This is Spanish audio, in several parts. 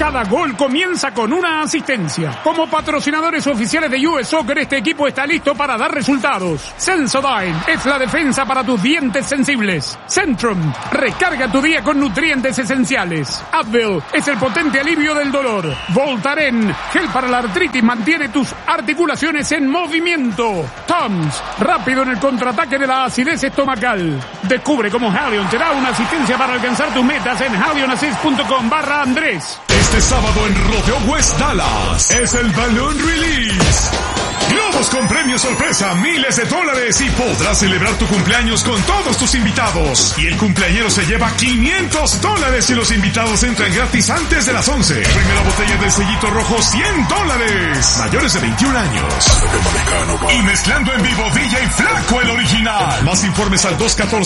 Cada gol comienza con una asistencia. Como patrocinadores oficiales de US Soccer, este equipo está listo para dar resultados. Sensodyne es la defensa para tus dientes sensibles. Centrum recarga tu día con nutrientes esenciales. Advil es el potente alivio del dolor. Voltaren, gel para la artritis, mantiene tus articulaciones en movimiento. Tums, rápido en el contraataque de la acidez estomacal. Descubre cómo Halion te da una asistencia para alcanzar tus metas en halionassist.com/Andrés. Este sábado en Rodeo West Dallas es el Balloon Release. Globos con premios sorpresa, miles de dólares y podrás celebrar tu cumpleaños con todos tus invitados. Y el cumpleañero se lleva $500 y los invitados entran gratis antes de las 11. Primera botella del sellito rojo, $100. Mayores de 21 años. Y mezclando en vivo DJ Flaco, el original. Más informes al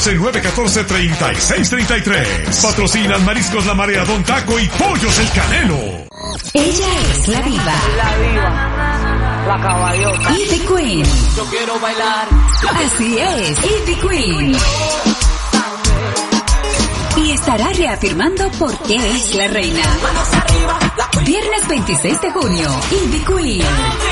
214-914-3633. Patrocinan Mariscos La Marea, Don Taco y Pollos El Canelo. Ella es la diva. La caballota. Ivy Queen. Yo quiero bailar. Así es, Ivy Queen. Y estará reafirmando por qué es la reina. Viernes 26 de junio, Ivy Queen.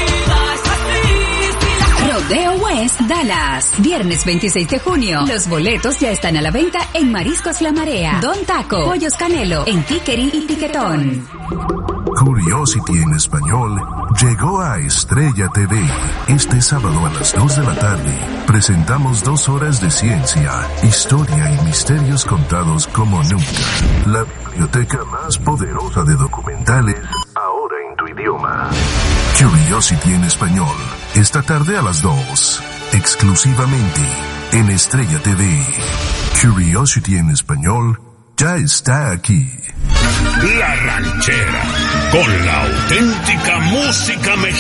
Rodeo West Dallas. Viernes 26 de junio. Los boletos ya están a la venta en Mariscos La Marea, Don Taco, Pollos Canelo, en Tickery y Tiquetón. Curiosity en español llegó a Estrella TV. Este sábado a las 2 de la tarde presentamos 2 horas de ciencia, historia y misterios contados como nunca. La biblioteca más poderosa de documentales ahora en tu idioma. Curiosity en español. Esta tarde a las 2. Exclusivamente en Estrella TV. Curiosity en español ya está aquí. La Ranchera, con la auténtica música mexicana.